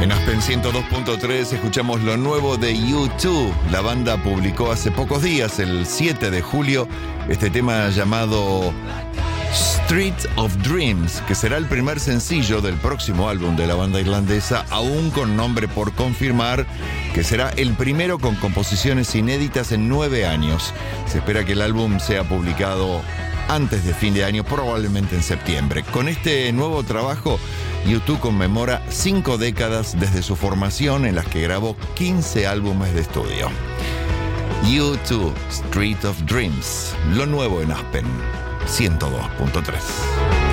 En Aspen 102.3 escuchamos lo nuevo de U2. La banda publicó hace pocos días, el 7 de julio, este tema llamado Street of Dreams, que será el primer sencillo del próximo álbum de la banda irlandesa, aún con nombre por confirmar, que será el primero con composiciones inéditas en 9 años. Se espera que el álbum sea publicado antes de fin de año, probablemente en septiembre. Con este nuevo trabajo, U2 conmemora 5 décadas desde su formación, en las que grabó 15 álbumes de estudio. U2, Street of Dreams, lo nuevo en Aspen 102.3.